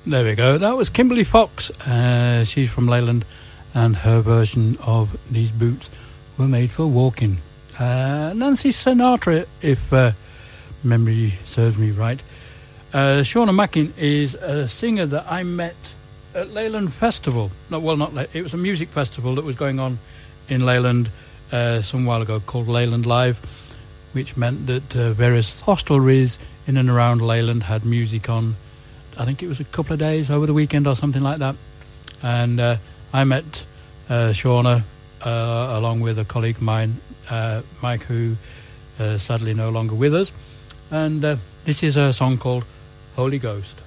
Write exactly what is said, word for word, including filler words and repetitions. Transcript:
There we go. That was Kimberly Fox. Uh, she's from Leyland, and her version of These Boots Were Made for Walking. Uh, Nancy Sinatra, if uh, memory serves me right. Uh, Shauna Mackin is a singer that I met at Leyland Festival. No, well, not Le- it was a music festival that was going on in Leyland uh, some while ago called Leyland Live, which meant that uh, various hostelries in and around Leyland had music on. I think it was a couple of days over the weekend or something like that. And uh, I met uh, Shauna uh, along with a colleague of mine, uh, Mike, who uh, sadly no longer with us. And uh, this is a song called Holy Ghost.